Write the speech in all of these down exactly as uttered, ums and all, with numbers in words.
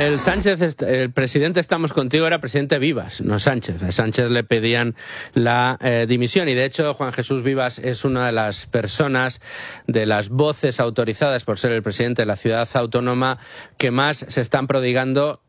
El Sánchez, el presidente Estamos Contigo era presidente Vivas, no Sánchez. A Sánchez le pedían la eh, dimisión y de hecho Juan Jesús Vivas es una de las personas, de las voces autorizadas por ser el presidente de la ciudad autónoma que más se están prodigando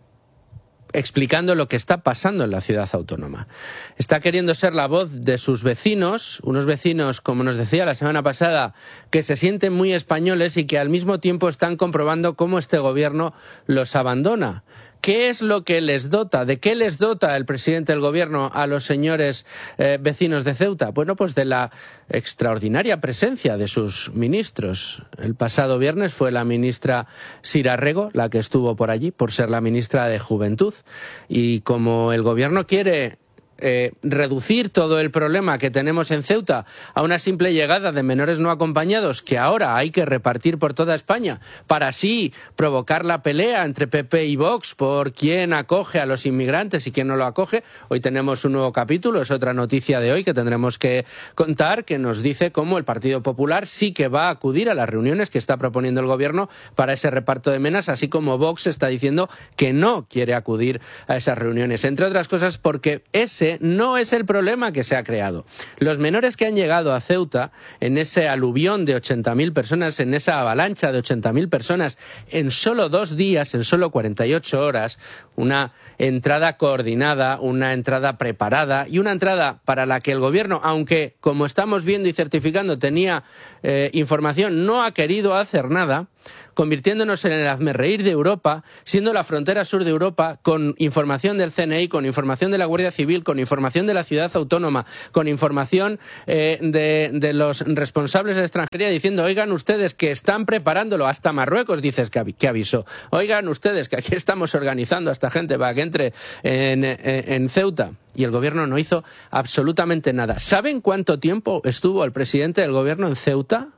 explicando lo que está pasando en la ciudad autónoma. Está queriendo ser la voz de sus vecinos, unos vecinos, como nos decía la semana pasada, que se sienten muy españoles y que al mismo tiempo están comprobando cómo este gobierno los abandona. ¿Qué es lo que les dota? ¿De qué les dota el presidente del gobierno a los señores eh, vecinos de Ceuta? Bueno, pues de la extraordinaria presencia de sus ministros. El pasado viernes fue la ministra Sira Rego la que estuvo por allí, por ser la ministra de Juventud. Y como el gobierno quiere Eh, reducir todo el problema que tenemos en Ceuta a una simple llegada de menores no acompañados que ahora hay que repartir por toda España para así provocar la pelea entre P P y Vox por quién acoge a los inmigrantes y quién no lo acoge. Hoy tenemos un nuevo capítulo, es otra noticia de hoy que tendremos que contar, que nos dice cómo el Partido Popular sí que va a acudir a las reuniones que está proponiendo el gobierno para ese reparto de menas, así como Vox está diciendo que no quiere acudir a esas reuniones, entre otras cosas porque ese no es el problema que se ha creado. Los menores que han llegado a Ceuta, en ese aluvión de ochenta mil personas, en esa avalancha de ochenta mil personas, en solo dos días, en solo cuarenta y ocho horas, una entrada coordinada, una entrada preparada y una entrada para la que el gobierno, aunque, como estamos viendo y certificando, tenía eh, información, no ha querido hacer nada, convirtiéndonos en el hazmerreír de Europa, siendo la frontera sur de Europa, con información del C N I, con información de la Guardia Civil, con información de la ciudad autónoma, con información eh, de, de los responsables de extranjería, diciendo, oigan ustedes que están preparándolo, hasta Marruecos dices que, que avisó, oigan ustedes que aquí estamos organizando a esta gente para que entre en, en, en Ceuta. Y el gobierno no hizo absolutamente nada. ¿Saben cuánto tiempo estuvo el presidente del gobierno en Ceuta?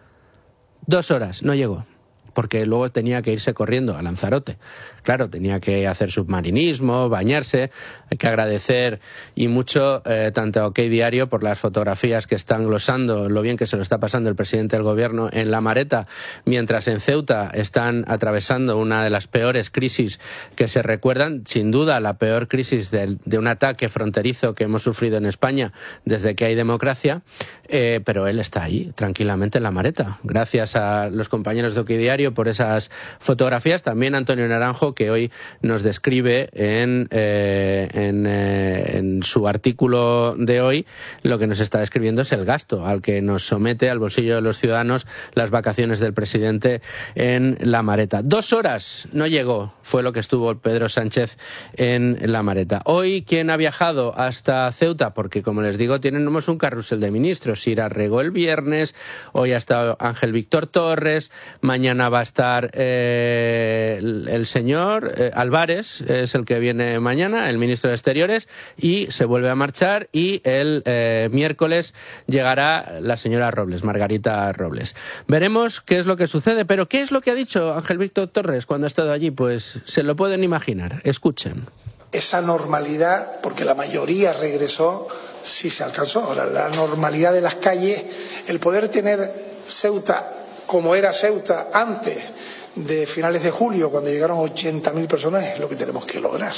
Dos horas, no llegó. Porque luego tenía que irse corriendo a Lanzarote. Claro, tenía que hacer submarinismo, bañarse. Hay que agradecer y mucho eh, tanto a OK Diario por las fotografías que están glosando lo bien que se lo está pasando el presidente del gobierno en La Mareta, mientras en Ceuta están atravesando una de las peores crisis que se recuerdan, sin duda la peor crisis de, de un ataque fronterizo que hemos sufrido en España desde que hay democracia, eh, pero él está ahí tranquilamente en La Mareta. Gracias a los compañeros de OK Diario por esas fotografías, también Antonio Naranjo, que hoy nos describe en, eh, en, eh, en su artículo de hoy, lo que nos está describiendo es el gasto al que nos somete al bolsillo de los ciudadanos las vacaciones del presidente en La Mareta. Dos horas no llegó, fue lo que estuvo Pedro Sánchez en La Mareta. Hoy, ¿quién ha viajado hasta Ceuta? Porque, como les digo, tenemos un carrusel de ministros. Sira Rego el viernes, hoy ha estado Ángel Víctor Torres, mañana va a estar eh, el, el señor eh, Álvarez, es el que viene mañana, el ministro de Exteriores, y se vuelve a marchar y el eh, miércoles llegará la señora Robles, Margarita Robles. Veremos qué es lo que sucede, pero ¿qué es lo que ha dicho Ángel Víctor Torres cuando ha estado allí? Pues se lo pueden imaginar. Escuchen. Esa normalidad, porque la mayoría regresó, sí se alcanzó. Ahora, la normalidad de las calles, el poder tener Ceuta como era Ceuta antes de finales de julio, cuando llegaron ochenta mil personas, es lo que tenemos que lograr.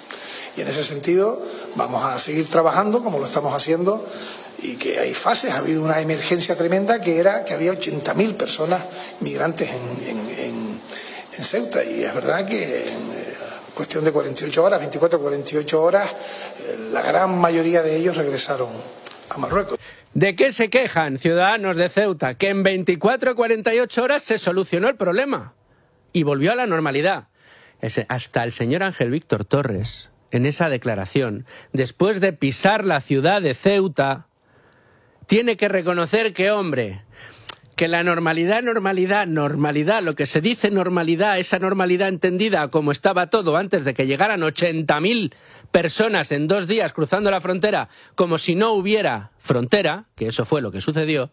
Y en ese sentido vamos a seguir trabajando como lo estamos haciendo, y que hay fases. Ha habido una emergencia tremenda que era que había ochenta mil personas migrantes en, en, en, en Ceuta, y es verdad que en cuestión de cuarenta y ocho horas, veinticuatro a cuarenta y ocho horas, la gran mayoría de ellos regresaron a Marruecos. ¿De qué se quejan ciudadanos de Ceuta? Que en veinticuatro a cuarenta y ocho horas se solucionó el problema y volvió a la normalidad. Ese, hasta el señor Ángel Víctor Torres, en esa declaración, después de pisar la ciudad de Ceuta, tiene que reconocer que, hombre, que la normalidad, normalidad, normalidad, lo que se dice normalidad, esa normalidad entendida como estaba todo antes de que llegaran ochenta mil personas en dos días cruzando la frontera, como si no hubiera frontera, que eso fue lo que sucedió,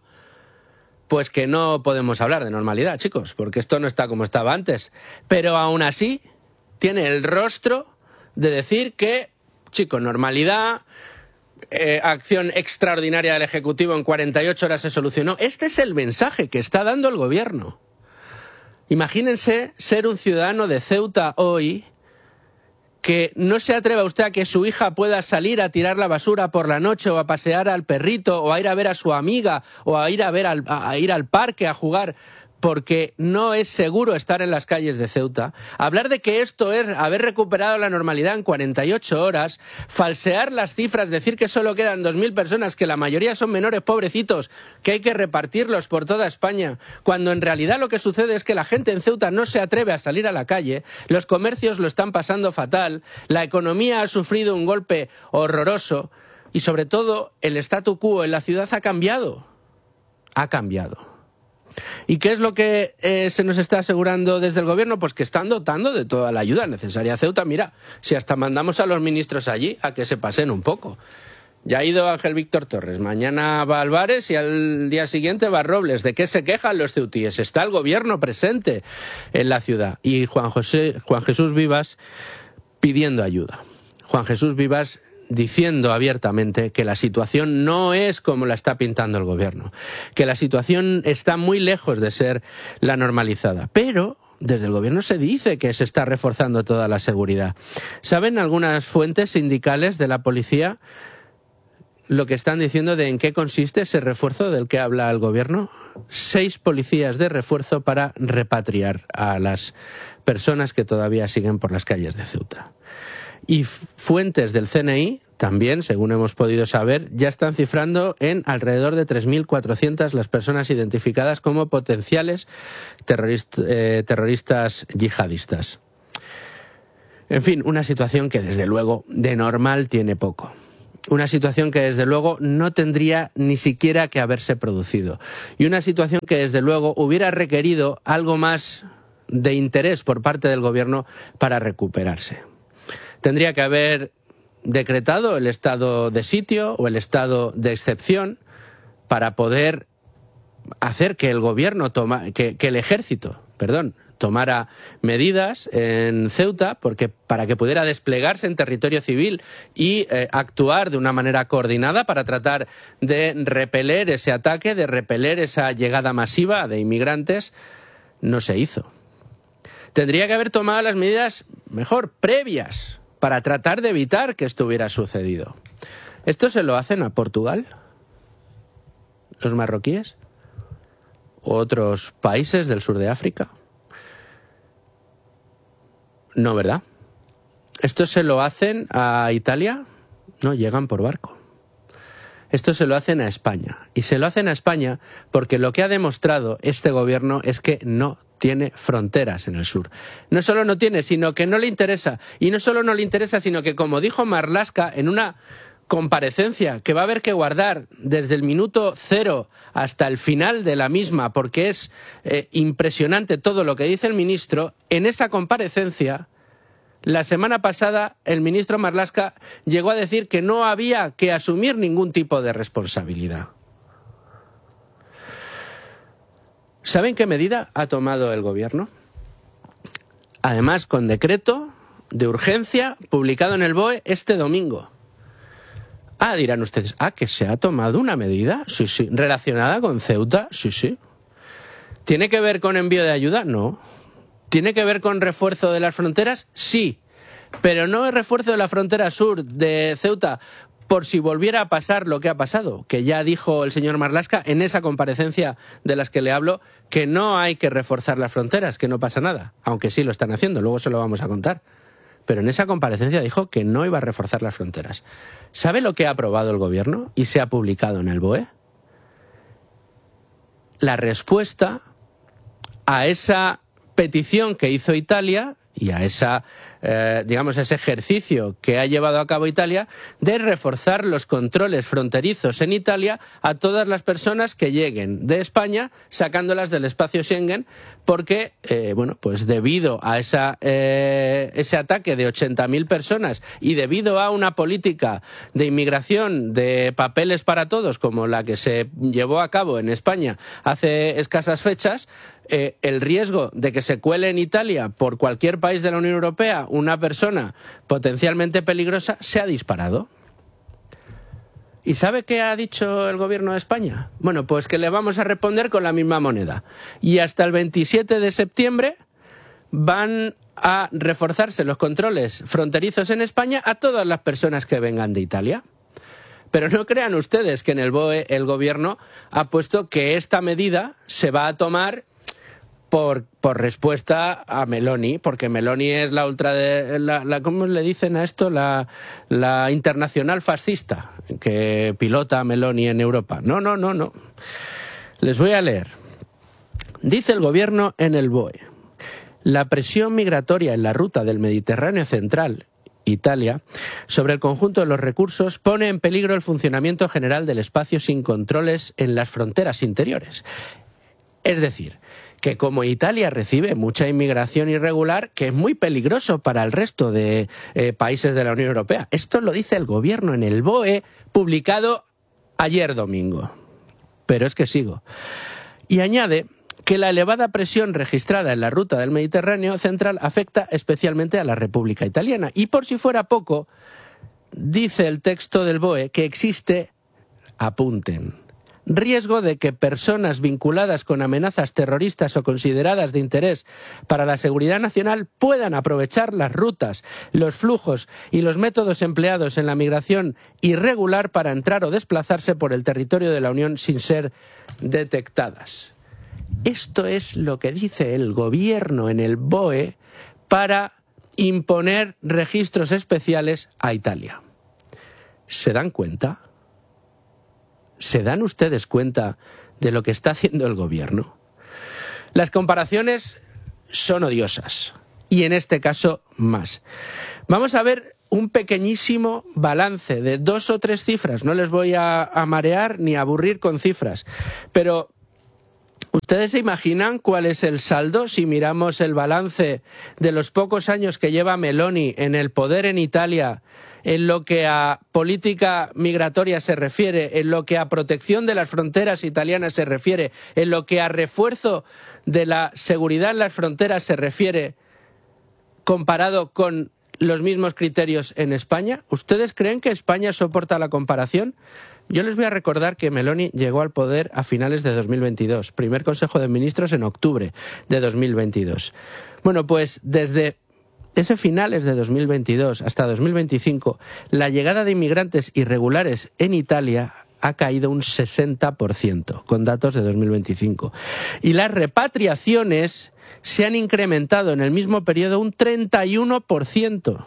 pues que no podemos hablar de normalidad, chicos, porque esto no está como estaba antes. Pero aún así tiene el rostro de decir que, chicos, normalidad, eh, acción extraordinaria del Ejecutivo, en cuarenta y ocho horas se solucionó. Este es el mensaje que está dando el gobierno. Imagínense ser un ciudadano de Ceuta hoy que no se atreva usted a que su hija pueda salir a tirar la basura por la noche o a pasear al perrito o a ir a ver a su amiga o a ir a ver al, a ir al parque a jugar porque no es seguro estar en las calles de Ceuta. Hablar de que esto es haber recuperado la normalidad en cuarenta y ocho horas, falsear las cifras, decir que solo quedan dos mil personas, que la mayoría son menores pobrecitos, que hay que repartirlos por toda España, cuando en realidad lo que sucede es que la gente en Ceuta no se atreve a salir a la calle, los comercios lo están pasando fatal, la economía ha sufrido un golpe horroroso y sobre todo el statu quo en la ciudad ha cambiado. Ha cambiado. ¿Y qué es lo que eh, se nos está asegurando desde el gobierno? Pues que están dotando de toda la ayuda necesaria a Ceuta. Mira, si hasta mandamos a los ministros allí a que se pasen un poco. Ya ha ido Ángel Víctor Torres, mañana va Álvarez y al día siguiente va Robles. ¿De qué se quejan los ceutíes? Está el gobierno presente en la ciudad. Y Juan, José, Juan Jesús Vivas pidiendo ayuda. Juan Jesús Vivas diciendo abiertamente que la situación no es como la está pintando el gobierno, que la situación está muy lejos de ser la normalizada. Pero desde el gobierno se dice que se está reforzando toda la seguridad. ¿Saben algunas fuentes sindicales de la policía lo que están diciendo de en qué consiste ese refuerzo del que habla el gobierno? Seis policías de refuerzo para repatriar a las personas que todavía siguen por las calles de Ceuta. Y fuentes del C N I, también, según hemos podido saber, ya están cifrando en alrededor de tres mil cuatrocientas las personas identificadas como potenciales terrorist, eh, terroristas yihadistas. En fin, una situación que desde luego de normal tiene poco. Una situación que desde luego no tendría ni siquiera que haberse producido. Y una situación que desde luego hubiera requerido algo más de interés por parte del gobierno para recuperarse. Tendría que haber decretado el estado de sitio o el estado de excepción para poder hacer que el gobierno toma, que, que el ejército, perdón, tomara medidas en Ceuta porque para que pudiera desplegarse en territorio civil y eh, actuar de una manera coordinada para tratar de repeler ese ataque, de repeler esa llegada masiva de inmigrantes, no se hizo. Tendría que haber tomado las medidas mejor previas para tratar de evitar que esto hubiera sucedido. ¿Esto se lo hacen a Portugal? ¿Los marroquíes? ¿O otros países del sur de África? No, ¿verdad? ¿Esto se lo hacen a Italia? No, llegan por barco. Esto se lo hacen a España. Y se lo hacen a España porque lo que ha demostrado este gobierno es que no tiene fronteras en el sur. No solo no tiene, sino que no le interesa. Y no solo no le interesa, sino que, como dijo Marlaska en una comparecencia que va a haber que guardar desde el minuto cero hasta el final de la misma, porque es eh, impresionante todo lo que dice el ministro, en esa comparecencia, la semana pasada, el ministro Marlaska llegó a decir que no había que asumir ningún tipo de responsabilidad. ¿Saben qué medida ha tomado el gobierno? Además, con decreto de urgencia publicado en el B O E este domingo. Ah, dirán ustedes, ah, que se ha tomado una medida, sí, sí, relacionada con Ceuta, sí, sí. ¿Tiene que ver con envío de ayuda? No. ¿Tiene que ver con refuerzo de las fronteras? Sí. Pero no es refuerzo de la frontera sur de Ceuta por si volviera a pasar lo que ha pasado, que ya dijo el señor Marlaska en esa comparecencia de las que le hablo, que no hay que reforzar las fronteras, que no pasa nada, aunque sí lo están haciendo, luego se lo vamos a contar. Pero en esa comparecencia dijo que no iba a reforzar las fronteras. ¿Sabe lo que ha aprobado el gobierno y se ha publicado en el B O E? La respuesta a esa petición que hizo Italia y a esa, eh, digamos, ese ejercicio que ha llevado a cabo Italia de reforzar los controles fronterizos en Italia a todas las personas que lleguen de España, sacándolas del espacio Schengen, porque, eh, bueno, pues debido a esa, eh, ese ataque de ochenta mil personas y debido a una política de inmigración de papeles para todos, como la que se llevó a cabo en España hace escasas fechas, Eh, el riesgo de que se cuele en Italia por cualquier país de la Unión Europea una persona potencialmente peligrosa se ha disparado. ¿Y sabe qué ha dicho el gobierno de España? Bueno, pues que le vamos a responder con la misma moneda. Y hasta el veintisiete de septiembre van a reforzarse los controles fronterizos en España a todas las personas que vengan de Italia. Pero no crean ustedes que en el B O E el gobierno ha puesto que esta medida se va a tomar por, por respuesta a Meloni, porque Meloni es la ultra de, la, la ¿cómo le dicen a esto? La, la internacional fascista que pilota a Meloni en Europa. No, no, no, no. Les voy a leer. Dice el gobierno en el B O E: la presión migratoria en la ruta del Mediterráneo central, Italia, sobre el conjunto de los recursos pone en peligro el funcionamiento general del espacio sin controles en las fronteras interiores. Es decir, que como Italia recibe mucha inmigración irregular, que es muy peligroso para el resto de eh, países de la Unión Europea. Esto lo dice el gobierno en el B O E, publicado ayer domingo. Pero es que sigo. Y añade que la elevada presión registrada en la ruta del Mediterráneo central afecta especialmente a la República Italiana. Y por si fuera poco, dice el texto del B O E que existe, apunten, riesgo de que personas vinculadas con amenazas terroristas o consideradas de interés para la seguridad nacional puedan aprovechar las rutas, los flujos y los métodos empleados en la migración irregular para entrar o desplazarse por el territorio de la Unión sin ser detectadas. Esto es lo que dice el gobierno en el B O E para imponer registros especiales a Italia. ¿Se dan cuenta? ¿Se dan ustedes cuenta de lo que está haciendo el gobierno? Las comparaciones son odiosas, y en este caso más. Vamos a ver un pequeñísimo balance de dos o tres cifras. No les voy a, a marear ni a aburrir con cifras, pero ¿ustedes se imaginan cuál es el saldo si miramos el balance de los pocos años que lleva Meloni en el poder en Italia, en lo que a política migratoria se refiere, en lo que a protección de las fronteras italianas se refiere, en lo que a refuerzo de la seguridad en las fronteras se refiere, comparado con los mismos criterios en España? ¿Ustedes creen que España soporta la comparación? Yo les voy a recordar que Meloni llegó al poder a finales de dos mil veintidós, primer Consejo de Ministros en octubre de dos mil veintidós. Bueno, pues desde ese finales de dos mil veintidós hasta dos mil veinticinco, la llegada de inmigrantes irregulares en Italia ha caído un sesenta por ciento, con datos de dos mil veinticinco. Y las repatriaciones se han incrementado en el mismo periodo un treinta y uno por ciento.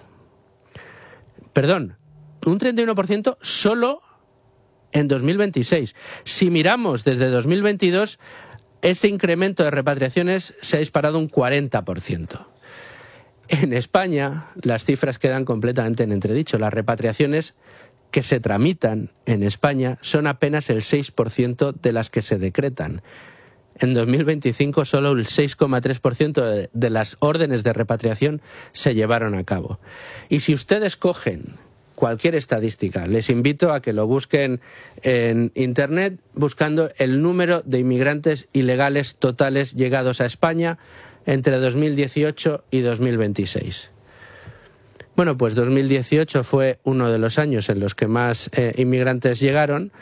Perdón, un treinta y uno por ciento solo en dos mil veintiséis. Si miramos desde dos mil veintidós, ese incremento de repatriaciones se ha disparado un cuarenta por ciento. En España, las cifras quedan completamente en entredicho. Las repatriaciones que se tramitan en España son apenas el seis por ciento de las que se decretan. En dos mil veinticinco, solo el seis coma tres por ciento de, de las órdenes de repatriación se llevaron a cabo. Y si ustedes cogen cualquier estadística, les invito a que lo busquen en Internet buscando el número de inmigrantes ilegales totales llegados a España entre dos mil dieciocho y dos mil veintiséis. Bueno, pues dos mil dieciocho fue uno de los años en los que más eh, inmigrantes llegaron.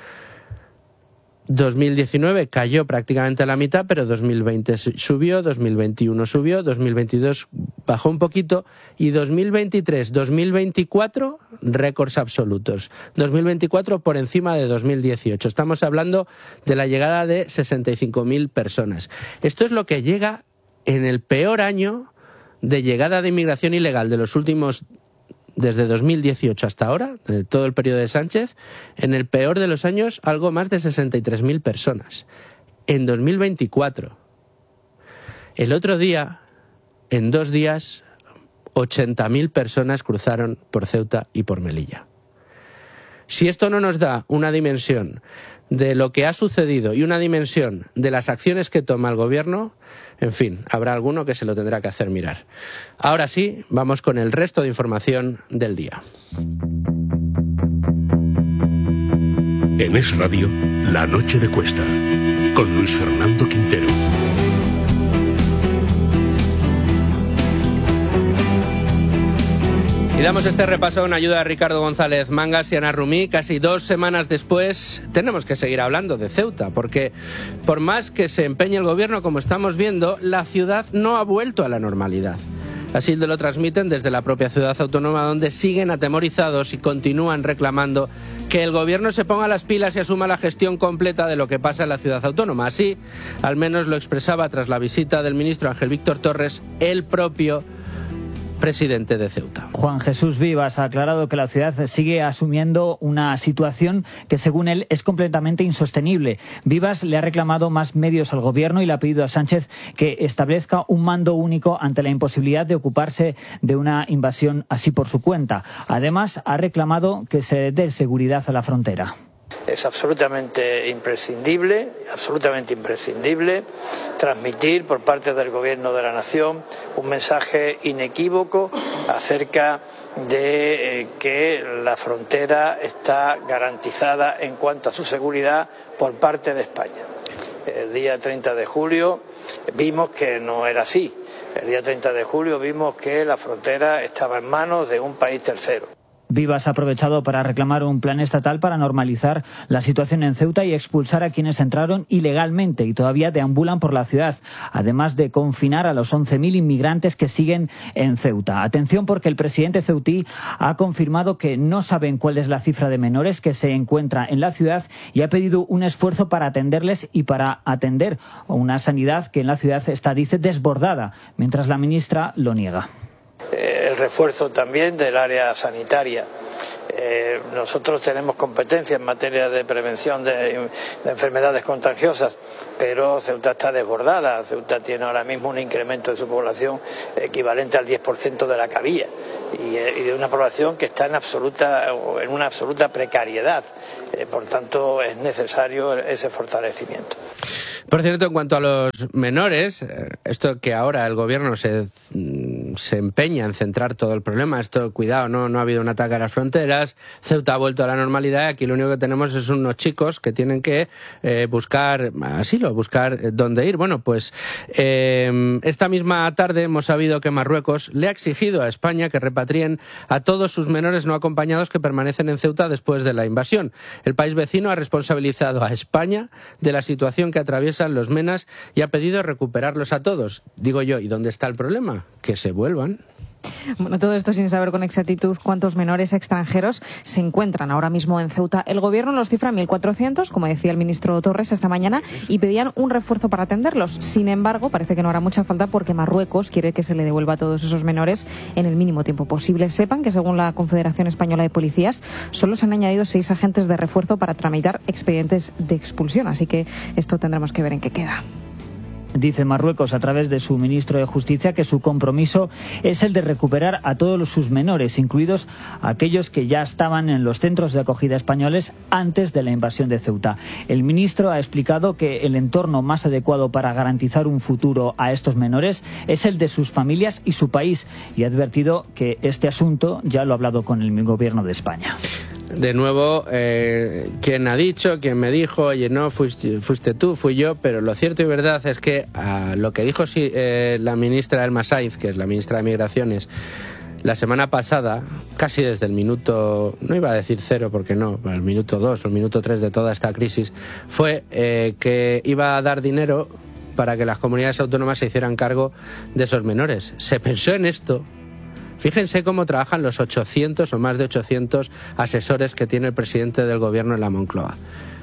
dos mil diecinueve cayó prácticamente a la mitad, pero dos mil veinte subió, dos mil veintiuno subió, dos mil veintidós bajó un poquito y dos mil veintitrés, dos mil veinticuatro récords absolutos. dos mil veinticuatro por encima de dos mil dieciocho. Estamos hablando de la llegada de sesenta y cinco mil personas. Esto es lo que llega en el peor año de llegada de inmigración ilegal de los últimos, desde dos mil dieciocho hasta ahora, de todo el periodo de Sánchez, en el peor de los años, algo más de sesenta y tres mil personas. En dos mil veinticuatro. El otro día, en dos días, ochenta mil personas cruzaron por Ceuta y por Melilla. Si esto no nos da una dimensión de lo que ha sucedido y una dimensión de las acciones que toma el gobierno, en fin, habrá alguno que se lo tendrá que hacer mirar. Ahora sí, vamos con el resto de información del día. En Es Radio, La Noche de Cuesta, con Luis Fernando Quintero. Y damos este repaso con ayuda de Ricardo González Mangas y Ana Rumí. Casi dos semanas después tenemos que seguir hablando de Ceuta, porque por más que se empeñe el gobierno, como estamos viendo, la ciudad no ha vuelto a la normalidad. Así lo transmiten desde la propia ciudad autónoma, donde siguen atemorizados y continúan reclamando que el gobierno se ponga las pilas y asuma la gestión completa de lo que pasa en la ciudad autónoma. Así, al menos lo expresaba tras la visita del ministro Ángel Víctor Torres, el propio presidente de Ceuta. Juan Jesús Vivas ha aclarado que la ciudad sigue asumiendo una situación que, según él, es completamente insostenible. Vivas le ha reclamado más medios al gobierno y le ha pedido a Sánchez que establezca un mando único ante la imposibilidad de ocuparse de una invasión así por su cuenta. Además, ha reclamado que se dé seguridad a la frontera. Es absolutamente imprescindible, absolutamente imprescindible transmitir por parte del Gobierno de la Nación un mensaje inequívoco acerca de eh, que la frontera está garantizada en cuanto a su seguridad por parte de España. El día treinta de julio vimos que no era así. El día treinta de julio vimos que la frontera estaba en manos de un país tercero. Vivas ha aprovechado para reclamar un plan estatal para normalizar la situación en Ceuta y expulsar a quienes entraron ilegalmente y todavía deambulan por la ciudad, además de confinar a los once mil inmigrantes que siguen en Ceuta. Atención, porque el presidente ceutí ha confirmado que no saben cuál es la cifra de menores que se encuentra en la ciudad y ha pedido un esfuerzo para atenderles y para atender una sanidad que en la ciudad está, dice, desbordada, mientras la ministra lo niega. El refuerzo también del área sanitaria. Eh, nosotros tenemos competencia en materia de prevención de, de enfermedades contagiosas, pero Ceuta está desbordada. Ceuta tiene ahora mismo un incremento de su población equivalente al diez por ciento de la que había y, y de una población que está en, absoluta, en una absoluta precariedad. Eh, por tanto, es necesario ese fortalecimiento. Por cierto, en cuanto a los menores, esto que ahora el gobierno se, se empeña en centrar todo el problema, esto, cuidado, no, no ha habido un ataque a las fronteras, Ceuta ha vuelto a la normalidad, aquí lo único que tenemos es unos chicos que tienen que eh, buscar asilo, buscar dónde ir. Bueno, pues eh, esta misma tarde hemos sabido que Marruecos le ha exigido a España que repatrien a todos sus menores no acompañados que permanecen en Ceuta después de la invasión. El país vecino ha responsabilizado a España de la situación que atraviesan los menas y ha pedido recuperarlos a todos. Digo yo, ¿y dónde está el problema? Que se vuelvan. Bueno, todo esto sin saber con exactitud cuántos menores extranjeros se encuentran ahora mismo en Ceuta. El gobierno los cifra en mil cuatrocientos, como decía el ministro Torres esta mañana, y pedían un refuerzo para atenderlos. Sin embargo, parece que no hará mucha falta porque Marruecos quiere que se le devuelva a todos esos menores en el mínimo tiempo posible. Sepan que, según la Confederación Española de Policías, solo se han añadido seis agentes de refuerzo para tramitar expedientes de expulsión. Así que esto tendremos que ver en qué queda. Dice Marruecos a través de su ministro de Justicia que su compromiso es el de recuperar a todos sus menores, incluidos aquellos que ya estaban en los centros de acogida españoles antes de la invasión de Ceuta. El ministro ha explicado que el entorno más adecuado para garantizar un futuro a estos menores es el de sus familias y su país, y ha advertido que este asunto ya lo ha hablado con el gobierno de España. De nuevo, eh, quien ha dicho, quien me dijo, oye, no, fuiste, fuiste tú, fui yo, pero lo cierto y verdad es que a lo que dijo sí, eh, la ministra Elma Sainz, que es la ministra de Migraciones, la semana pasada, casi desde el minuto, no iba a decir cero porque no, el minuto dos o el minuto tres de toda esta crisis, fue eh, que iba a dar dinero para que las comunidades autónomas se hicieran cargo de esos menores. Se pensó en esto. Fíjense cómo trabajan los ochocientos o más de ochocientos asesores que tiene el presidente del gobierno en la Moncloa.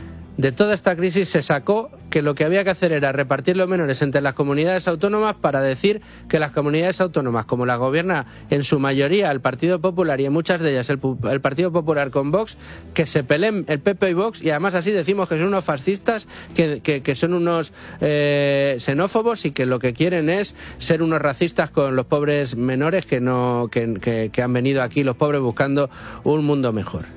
De toda esta crisis se sacó que lo que había que hacer era repartir los menores entre las comunidades autónomas para decir que las comunidades autónomas, como las gobierna en su mayoría el Partido Popular y en muchas de ellas el, el Partido Popular con Vox, que se peleen el P P y Vox, y además así decimos que son unos fascistas, que, que, que son unos eh, xenófobos y que lo que quieren es ser unos racistas con los pobres menores que, no, que, que, que han venido aquí, los pobres, buscando un mundo mejor.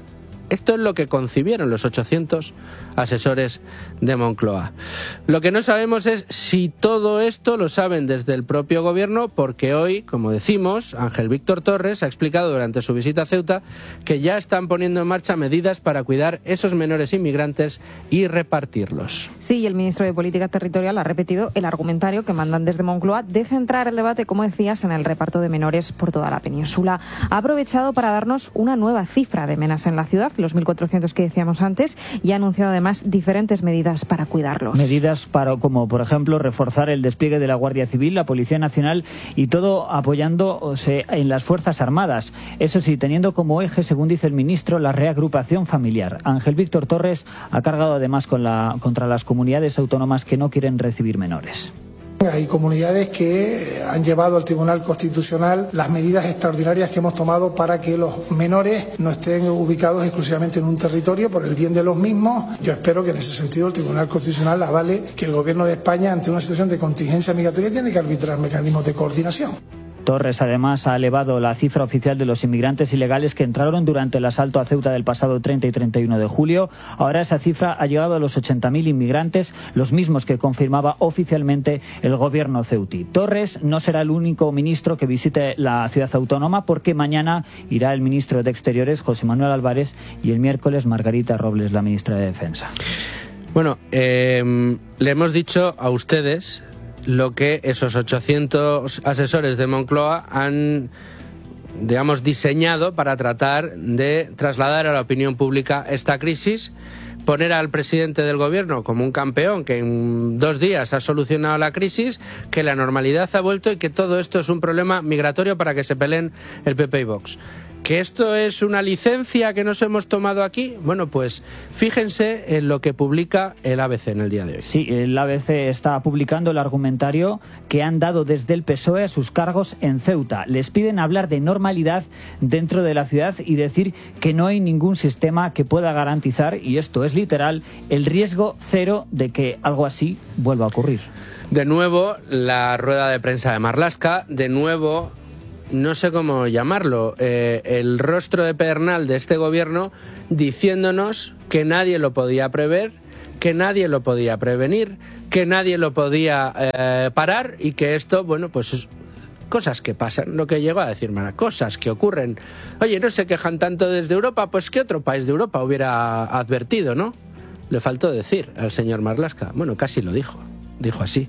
Esto es lo que concibieron los ochocientos asesores de Moncloa. Lo que no sabemos es si todo esto lo saben desde el propio gobierno, porque hoy, como decimos, Ángel Víctor Torres ha explicado durante su visita a Ceuta que ya están poniendo en marcha medidas para cuidar esos menores inmigrantes y repartirlos. Sí, y el ministro de Política Territorial ha repetido el argumentario que mandan desde Moncloa de centrar el debate, como decías, en el reparto de menores por toda la península. Ha aprovechado para darnos una nueva cifra de menas en la ciudad, los mil cuatrocientos que decíamos antes, y ha anunciado además diferentes medidas para cuidarlos. Medidas para, como por ejemplo reforzar el despliegue de la Guardia Civil, la Policía Nacional y todo apoyándose en las Fuerzas Armadas. Eso sí, teniendo como eje, según dice el ministro, la reagrupación familiar. Ángel Víctor Torres ha cargado además con la, contra las comunidades autónomas que no quieren recibir menores. Hay comunidades que han llevado al Tribunal Constitucional las medidas extraordinarias que hemos tomado para que los menores no estén ubicados exclusivamente en un territorio por el bien de los mismos. Yo espero que en ese sentido el Tribunal Constitucional avale que el Gobierno de España, ante una situación de contingencia migratoria, tiene que arbitrar mecanismos de coordinación. Torres además ha elevado la cifra oficial de los inmigrantes ilegales que entraron durante el asalto a Ceuta del pasado treinta y treinta y uno de julio. Ahora esa cifra ha llegado a los ochenta mil inmigrantes, los mismos que confirmaba oficialmente el gobierno ceutí. Torres no será el único ministro que visite la ciudad autónoma, porque mañana irá el ministro de Exteriores, José Manuel Álvarez, y el miércoles Margarita Robles, la ministra de Defensa. Bueno, eh, le hemos dicho a ustedes lo que esos ochocientos asesores de Moncloa han, digamos, diseñado para tratar de trasladar a la opinión pública esta crisis, poner al presidente del gobierno como un campeón que en dos días ha solucionado la crisis, que la normalidad ha vuelto y que todo esto es un problema migratorio para que se peleen el P P y Vox. ¿Que esto es una licencia que nos hemos tomado aquí? Bueno, pues fíjense en lo que publica el A B C en el día de hoy. Sí, el A B C está publicando el argumentario que han dado desde el P S O E a sus cargos en Ceuta. Les piden hablar de normalidad dentro de la ciudad y decir que no hay ningún sistema que pueda garantizar, y esto es literal, el riesgo cero de que algo así vuelva a ocurrir. De nuevo, la rueda de prensa de Marlaska, de nuevo, no sé cómo llamarlo, eh, el rostro de pedernal de este gobierno diciéndonos que nadie lo podía prever, que nadie lo podía prevenir, que nadie lo podía eh, parar, y que esto, bueno, pues cosas que pasan, lo que llegó a decir Mara, cosas que ocurren. Oye, no se quejan tanto desde Europa, pues ¿qué otro país de Europa hubiera advertido, no? Le faltó decir al señor Marlaska. Bueno, casi lo dijo, dijo así.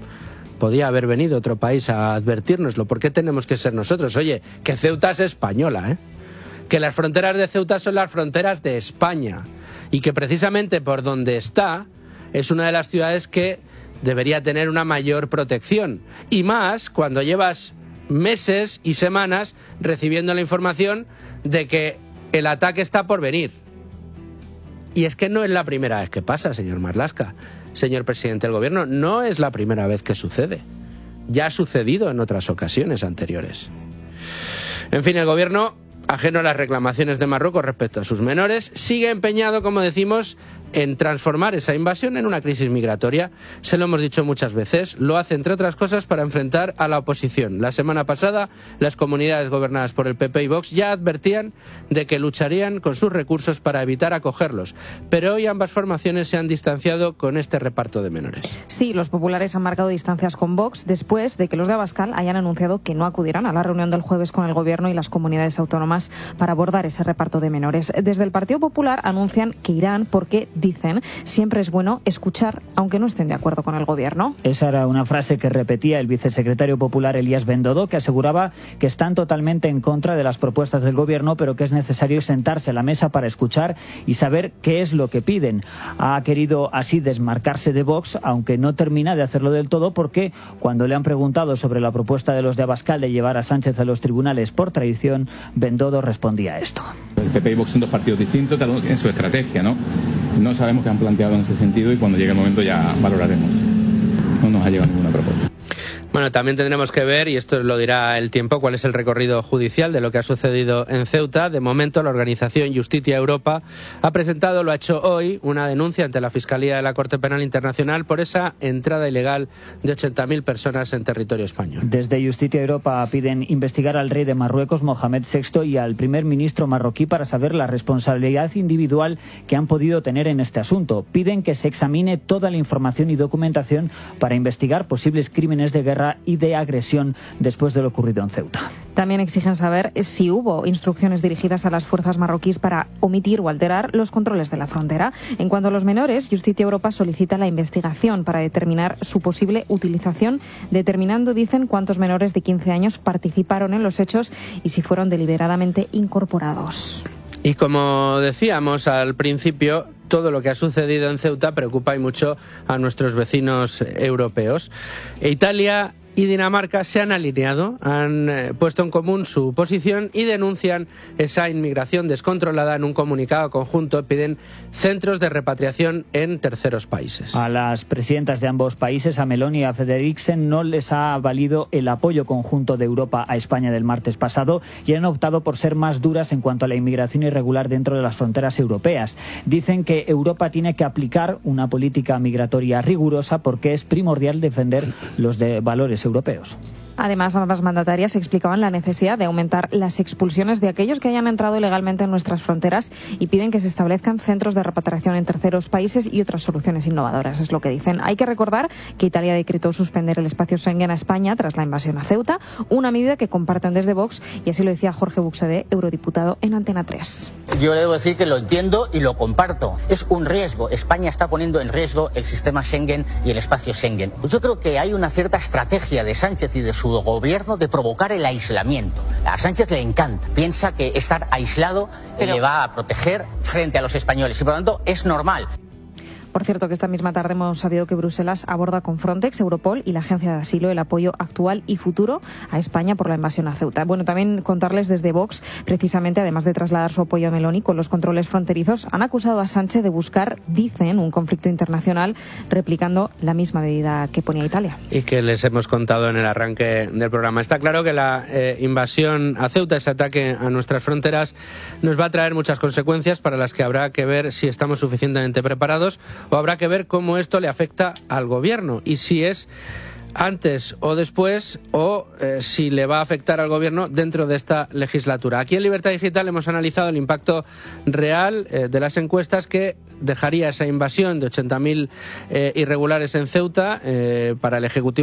Podía haber venido otro país a advertírnoslo. ¿Por qué tenemos que ser nosotros? Oye, que Ceuta es española, ¿eh? Que las fronteras de Ceuta son las fronteras de España, y que precisamente por donde está es una de las ciudades que debería tener una mayor protección. Y más cuando llevas meses y semanas recibiendo la información de que el ataque está por venir. Y es que no es la primera vez que pasa, señor Marlaska. Señor presidente del gobierno, no es la primera vez que sucede. Ya ha sucedido en otras ocasiones anteriores. En fin, el gobierno, ajeno a las reclamaciones de Marruecos respecto a sus menores, sigue empeñado, como decimos, en transformar esa invasión en una crisis migratoria. Se lo hemos dicho muchas veces, lo hace entre otras cosas para enfrentar a la oposición. La semana pasada, las comunidades gobernadas por el P P y Vox ya advertían de que lucharían con sus recursos para evitar acogerlos, pero hoy ambas formaciones se han distanciado con este reparto de menores. Sí, los populares han marcado distancias con Vox después de que los de Abascal hayan anunciado que no acudirán a la reunión del jueves con el gobierno y las comunidades autónomas para abordar ese reparto de menores. Desde el Partido Popular anuncian que irán porque, dicen, siempre es bueno escuchar aunque no estén de acuerdo con el gobierno. Esa era una frase que repetía el vicesecretario popular Elías Bendodo, que aseguraba que están totalmente en contra de las propuestas del gobierno, pero que es necesario sentarse a la mesa para escuchar y saber qué es lo que piden. Ha querido así desmarcarse de Vox, aunque no termina de hacerlo del todo, porque cuando le han preguntado sobre la propuesta de los de Abascal de llevar a Sánchez a los tribunales por traición, Bendodo respondía a esto. El P P y Vox son dos partidos distintos, cada uno tiene su estrategia, ¿no? No sabemos qué han planteado en ese sentido y cuando llegue el momento ya valoraremos. No nos ha llegado ninguna propuesta. Bueno, también tendremos que ver, y esto lo dirá el tiempo, cuál es el recorrido judicial de lo que ha sucedido en Ceuta. De momento, la organización Justitia Europa ha presentado, lo ha hecho hoy, una denuncia ante la Fiscalía de la Corte Penal Internacional por esa entrada ilegal de ochenta mil personas en territorio español. Desde Justitia Europa piden investigar al rey de Marruecos, Mohamed sexto, y al primer ministro marroquí para saber la responsabilidad individual que han podido tener en este asunto. Piden que se examine toda la información y documentación para investigar posibles crímenes de guerra y de agresión después de lo ocurrido en Ceuta. También exigen saber si hubo instrucciones dirigidas a las fuerzas marroquíes para omitir o alterar los controles de la frontera. En cuanto a los menores, Justitia Europa solicita la investigación para determinar su posible utilización, determinando, dicen, cuántos menores de quince años participaron en los hechos y si fueron deliberadamente incorporados. Y como decíamos al principio, todo lo que ha sucedido en Ceuta preocupa y mucho a nuestros vecinos europeos. Italia y Dinamarca se han alineado, han eh, puesto en común su posición y denuncian esa inmigración descontrolada. En un comunicado conjunto piden centros de repatriación en terceros países. A las presidentas de ambos países, a Meloni y a Frederiksen, no les ha valido el apoyo conjunto de Europa a España del martes pasado y han optado por ser más duras en cuanto a la inmigración irregular dentro de las fronteras europeas. Dicen que Europa tiene que aplicar una política migratoria rigurosa porque es primordial defender los de valores europeos. Además, ambas mandatarias explicaban la necesidad de aumentar las expulsiones de aquellos que hayan entrado ilegalmente en nuestras fronteras y piden que se establezcan centros de repatriación en terceros países y otras soluciones innovadoras, es lo que dicen. Hay que recordar que Italia decretó suspender el espacio Schengen a España tras la invasión a Ceuta, una medida que comparten desde Vox, y así lo decía Jorge Buxadé, eurodiputado en Antena tres. Yo le debo decir que lo entiendo y lo comparto. Es un riesgo. España está poniendo en riesgo el sistema Schengen y el espacio Schengen. Yo creo que hay una cierta estrategia de Sánchez y de su gobierno de provocar el aislamiento. A Sánchez le encanta. Piensa que estar aislado Pero... le va a proteger frente a los españoles y por lo tanto es normal. Por cierto, que esta misma tarde hemos sabido que Bruselas aborda con Frontex, Europol y la Agencia de Asilo el apoyo actual y futuro a España por la invasión a Ceuta. Bueno, también contarles desde Vox, precisamente, además de trasladar su apoyo a Meloni con los controles fronterizos, han acusado a Sánchez de buscar, dicen, un conflicto internacional replicando la misma medida que ponía Italia. Y que les hemos contado en el arranque del programa. Está claro que la eh, invasión a Ceuta, ese ataque a nuestras fronteras, nos va a traer muchas consecuencias para las que habrá que ver si estamos suficientemente preparados, o habrá que ver cómo esto le afecta al gobierno y si es antes o después, o eh, si le va a afectar al gobierno dentro de esta legislatura. Aquí en Libertad Digital hemos analizado el impacto real eh, de las encuestas que dejaría esa invasión de ochenta mil eh, irregulares en Ceuta eh, para el Ejecutivo